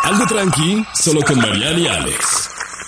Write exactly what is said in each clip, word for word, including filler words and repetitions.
Algo tranqui, solo con Mariana y Alex.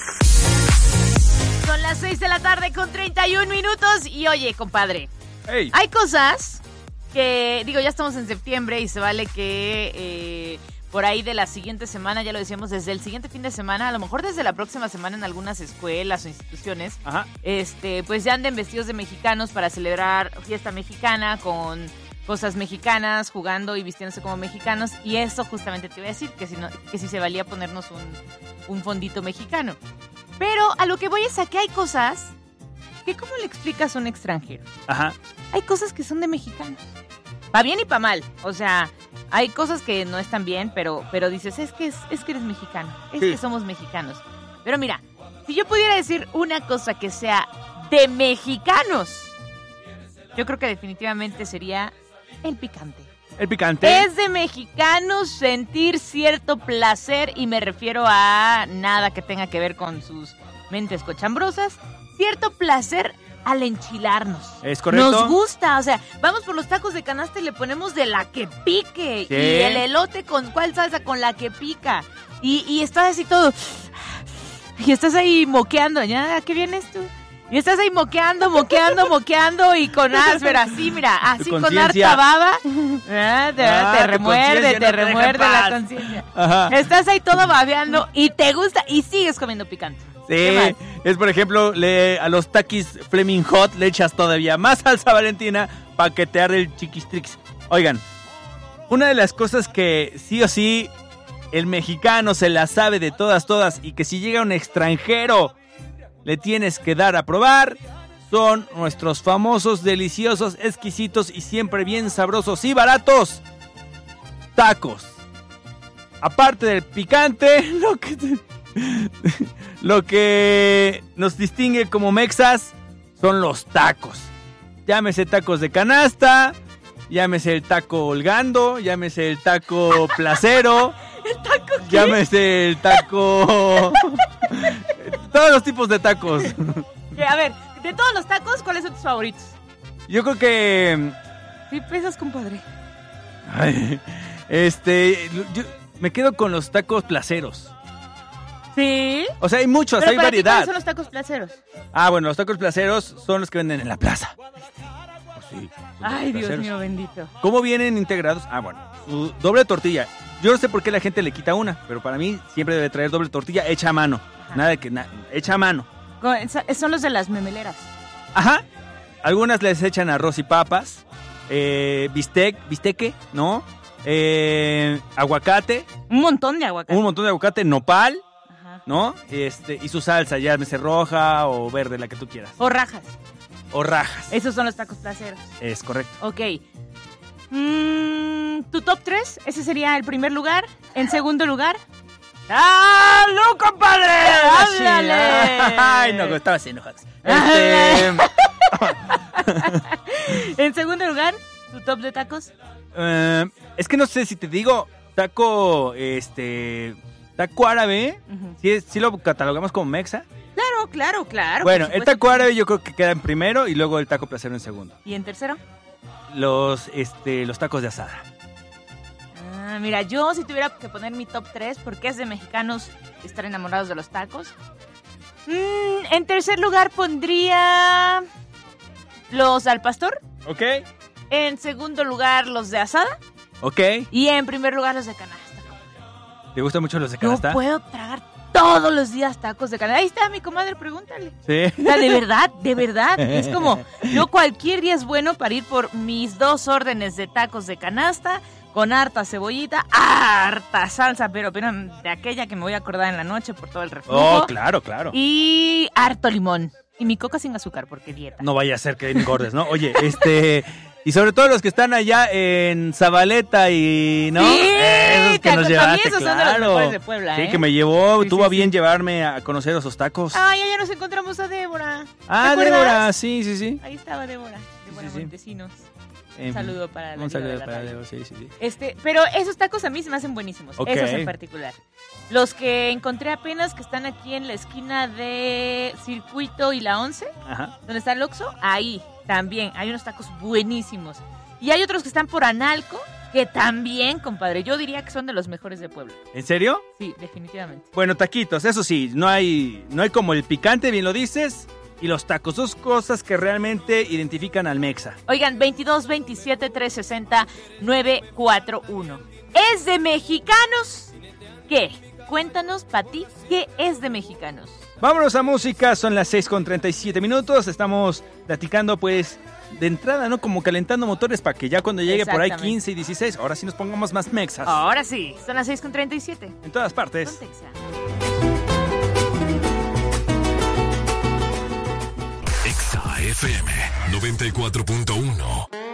Son las seis de la tarde con treinta y un minutos. Y oye, compadre, hey. Hay cosas que, digo, ya estamos en septiembre y se vale que eh, por ahí de la siguiente semana, ya lo decíamos, desde el siguiente fin de semana, a lo mejor desde la próxima semana en algunas escuelas o instituciones, Ajá. este, pues ya anden vestidos de mexicanos para celebrar fiesta mexicana con cosas mexicanas, jugando y vistiéndose como mexicanos. Y eso justamente te iba a decir, que si, no, que si se valía ponernos un, un fondito mexicano. Pero a lo que voy es a que hay cosas que, ¿cómo le explicas a un extranjero? Ajá. Hay cosas que son de mexicanos. Pa' bien y pa' mal. O sea, hay cosas que no están bien, pero, pero dices, es que, es, es que eres mexicano. Es sí. que somos mexicanos. Pero mira, si yo pudiera decir una cosa que sea de mexicanos, yo creo que definitivamente sería el picante. El picante. Es de mexicanos sentir cierto placer, y me refiero a nada que tenga que ver con sus mentes cochambrosas, cierto placer al enchilarnos. Es correcto. Nos gusta, o sea, vamos por los tacos de canasta y le ponemos de la que pique. Sí. Y el elote con cuál salsa, con la que pica. Y, y estás así todo, y estás ahí moqueando, ¿ya? ¿Qué vienes tú? Y estás ahí moqueando, moqueando, moqueando y con áspera, así, mira, así con harta baba. Ah, te, Ah, te tu remuerde, conciencia te no te deja en remuerde la paz. conciencia. Ajá. Estás ahí todo babeando y te gusta y sigues comiendo picante. ¿Qué Sí, más? es por ejemplo, le, a los taquis Flaming Hot le echas todavía más salsa Valentina para que te arde el chiquistrix. Oigan, una de las cosas que sí o sí el mexicano se la sabe de todas, todas, y que si llega un extranjero le tienes que dar a probar, son nuestros famosos, deliciosos, exquisitos y siempre bien sabrosos y baratos tacos. Aparte del picante, lo que, te, lo que nos distingue como mexas son los tacos. Llámese tacos de canasta, llámese el taco holgando, llámese el taco placero. ¿El taco qué? Llámese el taco... Todos los tipos de tacos. Que, a ver, de todos los tacos, ¿cuáles son tus favoritos? Yo creo que... Sí, pesas, compadre. Ay, este... Yo me quedo con los tacos placeros. ¿Sí? O sea, hay muchos, Pero hay para ti, variedad. ¿cuáles son los tacos placeros? Ah, bueno, los tacos placeros son los que venden en la plaza. Pues sí, son Ay, Dios placeros. mío, bendito. ¿Cómo vienen integrados? Ah, bueno, su doble tortilla. Yo no sé por qué la gente le quita una, pero para mí siempre debe traer doble tortilla hecha a mano. Ajá. Nada de que... Na, hecha a mano. Con- Son los de las memeleras. Ajá. Algunas les echan arroz y papas, eh, bistec, bisteque, ¿no? Eh, aguacate, Un montón de aguacate. un montón de aguacate, nopal, Ajá. ¿no? Este, y su salsa, ya sea roja o verde, la que tú quieras. O rajas. O rajas. Esos son los tacos placeros. Es correcto. Ok. Mm, ¿Tu top tres? Ese sería el primer lugar. En segundo lugar. ¡Ah, no, compadre! ¡Ándale! Ay, no, estaba así enojado. Este, En segundo lugar, ¿tu top de tacos? eh, es que no sé si te digo taco, este, taco árabe, Ujú. si ¿sí, sí lo catalogamos como mexa? Claro, claro, claro. Bueno, por el supuesto. taco árabe yo creo que queda en primero y luego el taco placero en segundo. ¿Y en tercero? Los, este, los tacos de asada. Ah, mira, yo si tuviera que poner mi top tres, porque es de mexicanos estar enamorados de los tacos. Mm, en tercer lugar pondría los al pastor. ¿Ok? En segundo lugar los de asada. ¿Ok? Y en primer lugar los de canasta. ¿Te gustan mucho los de Yo canasta? puedo tragar todos los días tacos de canasta. Ahí está mi comadre, pregúntale. Sí. O sea, de verdad, de verdad. Es como, yo cualquier día es bueno para ir por mis dos órdenes de tacos de canasta, con harta cebollita, harta salsa, pero, pero de aquella que me voy a acordar en la noche por todo el reflujo. Oh, claro, claro. Y harto limón. Y mi coca sin azúcar, porque dieta. No vaya a ser que engordes, ¿no? Oye, este... Y sobre todo los que están allá en Zabaleta y... ¿no? Sí, Esos que tacos, nos también llevaste, esos son de los claro. mejores de Puebla, Sí, ¿eh? que me llevó, Sí, tuvo sí, a bien sí. llevarme a conocer esos tacos. Ay, ya nos encontramos a Débora. ¿Te ah, acuerdas? Débora, sí, sí, sí. Ahí estaba Débora, Débora Sí, sí. Montesinos. En Un fin, saludo para la Un diva saludo de la para radio. Débora, sí, sí, sí. Este, pero esos tacos a mí se me hacen buenísimos, Ok. esos en particular. Los que encontré apenas que están aquí en la esquina de Circuito y la once, Ajá. donde está el Oxxo, ahí también hay unos tacos buenísimos. Y hay otros que están por Analco, que también, compadre, yo diría que son de los mejores de Puebla. ¿En serio? Sí, definitivamente. Bueno, taquitos, eso sí, no hay, no hay como el picante, bien lo dices, y los tacos, dos cosas que realmente identifican al mexa. Oigan, veintidós veintisiete trescientos sesenta nueve cuatro uno. ¿Es de mexicanos? ¿Qué? Cuéntanos, Pati, ¿qué es de mexicanos? Vámonos a música, son las seis con treinta y siete minutos, estamos platicando pues de entrada, ¿no? Como calentando motores para que ya cuando llegue por ahí quince y dieciséis, ahora sí nos pongamos más mexas. Ahora sí, son las seis con treinta y siete. En todas partes. Contexa. Exa F M noventa y cuatro punto uno.